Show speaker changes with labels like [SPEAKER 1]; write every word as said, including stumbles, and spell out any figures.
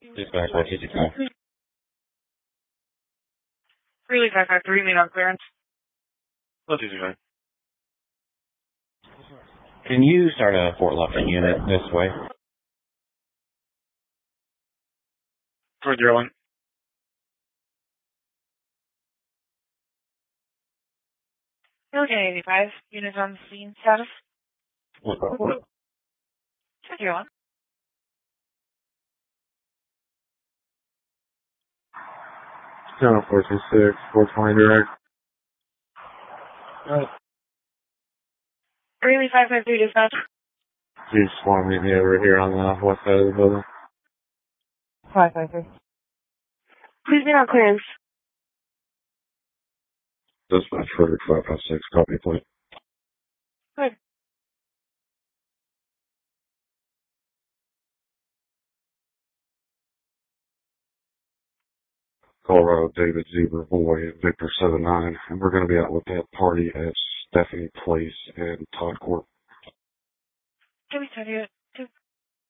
[SPEAKER 1] Dispatch one sixty-five.
[SPEAKER 2] Really five five three, meet on clearance.
[SPEAKER 3] one sixty-five.
[SPEAKER 1] Can you start a Fort Lufkin unit this way?
[SPEAKER 3] four zero one.
[SPEAKER 2] Milligan eighty-five, units on the scene, status.
[SPEAKER 1] What? What?
[SPEAKER 2] Check your one.
[SPEAKER 4] Channel four two six, four twenty direct.
[SPEAKER 1] Alright.
[SPEAKER 2] Really five five three, dispatch.
[SPEAKER 4] You just want to meet me over here on the west side of the building?
[SPEAKER 2] five five three. Please meet on clearance.
[SPEAKER 4] Dispatch Frederick five five six, copy point.
[SPEAKER 2] Good.
[SPEAKER 4] Colorado David Zebra Boy, Victor seven nine, and we're going to be out with that party at Stephanie Place and Todd Court.
[SPEAKER 2] Give me ten units.